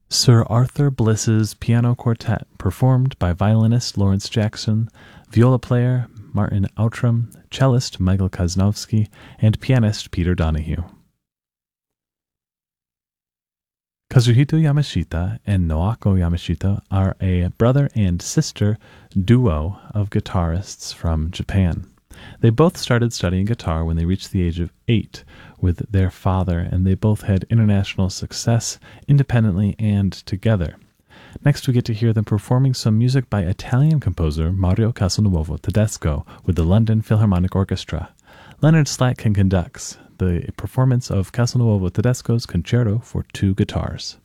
Sir Arthur Bliss's Piano Quartet, performed by violinist Lawrence Jackson, viola player Martin Outram, cellist Michael Kosnowski, and pianist Peter Donahue. Kazuhito Yamashita and Noako Yamashita are a brother and sister duo of guitarists from Japan. They both started studying guitar when they reached the age of 8 with their father, and they both had international success independently and together. Next, we get to hear them performing some music by Italian composer Mario Castelnuovo Tedesco with the London Philharmonic Orchestra. Leonard Slatkin conducts the performance of Castelnuovo Tedesco's Concerto for Two Guitars.